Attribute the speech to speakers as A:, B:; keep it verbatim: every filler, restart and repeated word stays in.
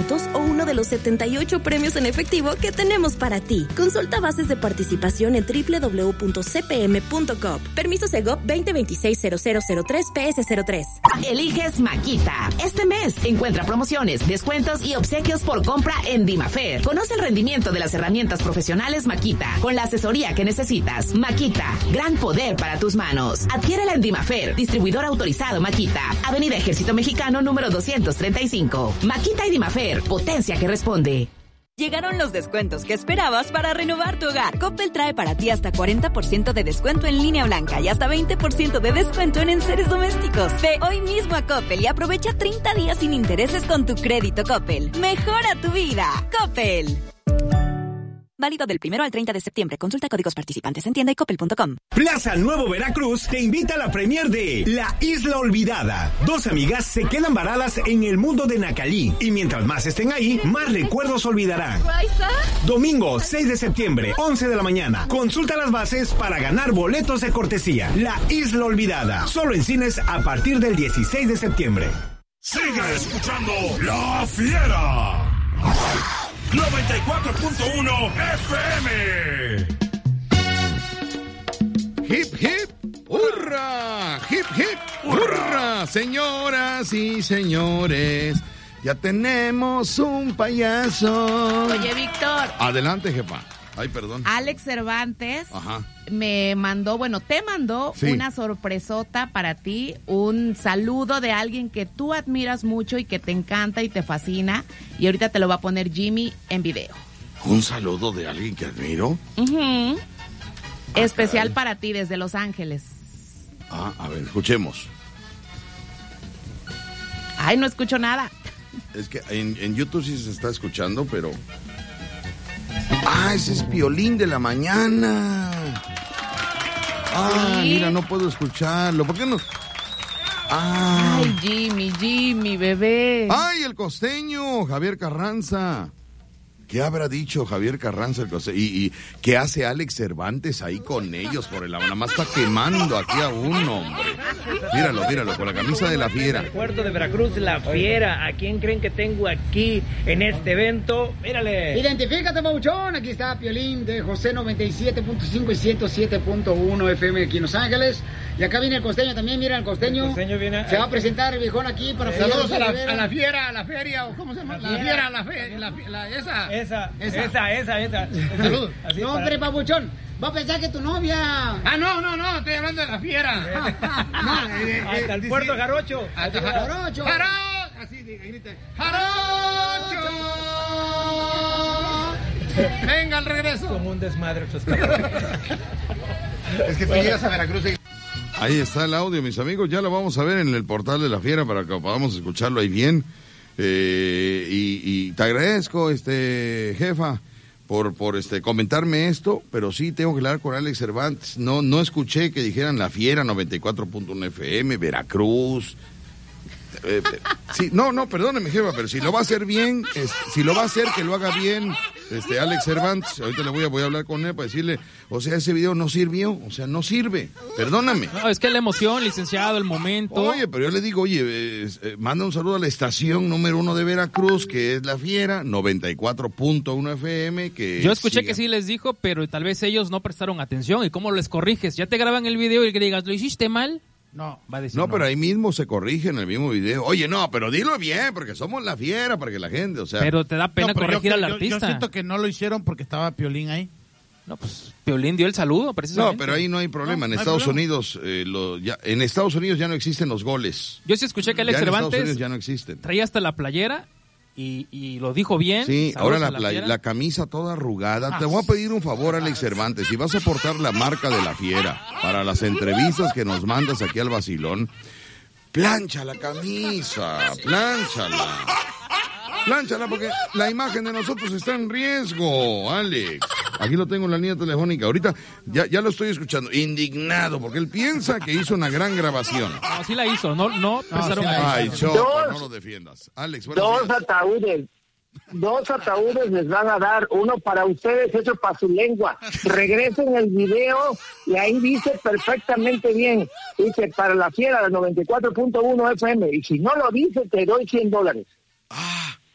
A: puntos o uno de los setenta y ocho premios en efectivo que tenemos para ti. Consulta bases de participación en doble u doble u doble u punto c p m punto com. Permiso Segov veinte veintiséis cero cero cero tres P S cero tres.
B: Eliges Maquita. Este mes encuentra promociones, descuentos y obsequios por compra en Dimafer. Conoce el rendimiento de las herramientas profesionales Maquita con la asesoría que necesitas. Maquita, gran poder para tus manos. Adquiérela en Dimafer, distribuidor autorizado Maquita. Avenida Ejército Mexicano número doscientos treinta y cinco. Maquita y Dimafer, potencia que responde.
C: Llegaron los descuentos que esperabas para renovar tu hogar. Coppel trae para ti hasta cuarenta por ciento de descuento en línea blanca y hasta veinte por ciento de descuento en enseres domésticos. Ve hoy mismo a Coppel y aprovecha treinta días sin intereses con tu crédito Coppel. Mejora tu vida. Coppel. Válido del primero al treinta de septiembre. Consulta códigos participantes en tienda y coppel punto com.
D: Plaza Nuevo Veracruz te invita a la premier de La Isla Olvidada. Dos amigas se quedan varadas en el mundo de Nacalí y mientras más estén ahí, más recuerdos olvidarán. Domingo seis de septiembre, once de la mañana. Consulta las bases para ganar boletos de cortesía. La Isla Olvidada. Solo en cines a partir del dieciséis de septiembre.
E: Sigue escuchando La Fiera. noventa y cuatro punto uno F M.
F: Hip, hip, hurra. Hip, hip, hurra. Señoras y señores, ya tenemos un payaso.
G: Oye, Víctor.
F: Adelante, jefa. Ay, perdón.
G: Alex Cervantes
F: Ajá.
G: me mandó, bueno, te mandó
F: sí.
G: una sorpresota para ti, un saludo de alguien que tú admiras mucho y que te encanta y te fascina. Y ahorita te lo va a poner Jimmy en video.
F: ¿Un saludo de alguien que admiro?
G: Uh-huh.
F: Ah,
G: Especial
F: caray.
G: para ti desde Los Ángeles.
F: Ah, a ver, escuchemos.
G: Ay, no escucho nada.
F: Es que en, en YouTube sí se está escuchando, pero... Ah, ese es Piolín de la mañana. Ah,
G: ¿Sí?
F: mira, no puedo escucharlo. ¿Por qué no? Ah.
G: Ay, Jimmy, Jimmy, bebé.
F: Ay, el costeño, Javier Carranza. ¿Qué habrá dicho Javier Carranza el costeño? ¿Y, y qué hace Alex Cervantes ahí con ellos? Por el nada más está quemando aquí a uno, hombre. Míralo, míralo, con la camisa de la Fiera.
H: El puerto de Veracruz, la Fiera. ¿A quién creen que tengo aquí en este evento? Mírale.
I: Identifícate, Pabuchón. Aquí está Piolín de José noventa y siete punto cinco y ciento siete punto uno F M aquí en Los Ángeles. Y acá viene el costeño también, mira el costeño.
H: El costeño viene.
I: Se va a presentar el viejón aquí para...
J: Saludos a la, a la Fiera, a la feria, o ¿cómo se llama? La Fiera, la Fiera, la, la, esa.
H: Esa,
J: esa,
H: esa, esa. esa.
J: Saludos.
H: Así
I: no,
H: para...
I: hombre, Pabuchón. Va a pensar que tu novia...
J: Ah, no, no, no, estoy hablando de la Fiera.
H: no, eh, eh, hasta el
J: dice,
H: puerto Jarocho.
J: Hasta Jarocho. Jarocho. Así, grita. Jarocho. Venga, al regreso.
H: Como un desmadre.
J: Es que tú llegas a Veracruz y...
F: Ahí está el audio, mis amigos. Ya lo vamos a ver en el portal de la Fiera para que podamos escucharlo ahí bien. Eh, y, y te agradezco, este jefa, por por este comentarme esto, pero sí tengo que hablar con Alex Cervantes. No no escuché que dijeran la Fiera noventa y cuatro punto uno F M, Veracruz. Eh, eh, sí, no, no, perdóneme, jefa, pero si lo va a hacer bien, es, si lo va a hacer, que lo haga bien, este, Alex Cervantes. Ahorita le voy a, voy a hablar con él para decirle, o sea, ese video no sirvió, o sea, no sirve, perdóname.
K: No, es que la emoción, licenciado, el momento.
F: Oye, pero yo le digo, oye, eh, eh, manda un saludo a la estación número uno de Veracruz, que es La Fiera, noventa y cuatro punto uno F M, que...
K: Yo escuché
F: siga.
K: que sí les dijo, pero tal vez ellos no prestaron atención. ¿Y cómo les corriges? Ya te graban el video y que digas, ¿lo hiciste mal? No, va a decir
F: No,
K: no,
F: pero ahí mismo se corrige en el mismo video. Oye, no, pero dilo bien, porque somos La Fiera, para que la gente, o sea...
K: Pero te da pena
L: no,
K: corregir
L: yo,
K: al
L: yo,
K: artista.
L: Yo siento que no lo hicieron porque estaba Piolín ahí.
K: No, pues Piolín dio el saludo, precisamente.
F: No, pero ahí no hay problema.
L: No,
F: en
L: no
F: Estados
L: problema.
F: Unidos, eh, lo, ya, en Estados Unidos ya no existen los goles.
K: Yo sí escuché que Alex
F: ya en Estados
K: Cervantes
F: Unidos ya no existen.
K: traía hasta la playera y, y lo dijo bien.
F: Sí,
K: Saludos
F: ahora
K: a
F: la, play-
K: Fiera.
F: la camisa toda arrugada.
K: Ah.
F: Te voy a pedir un favor, Alex Cervantes. Si vas a portar la marca de La Fiera para las entrevistas que nos mandas aquí al vacilón, plancha la camisa, planchala. Planchala porque la imagen de nosotros está en riesgo, Alex. Aquí lo tengo en la línea telefónica. Ahorita ya, ya lo estoy escuchando, indignado, porque él piensa que hizo una gran grabación.
K: No, sí la hizo, no, no, prestaron
F: sí
K: atención.
F: Ay, Choco, no lo defiendas. Alex, buenos
M: Dos
F: días.
M: ataúdes. Dos ataúdes les van a dar, uno para ustedes y otro para su lengua. Regresen el video y ahí dice perfectamente bien. Dice, para La Fiera, de noventa y cuatro punto uno F M. Y si no lo dice, te doy cien dólares.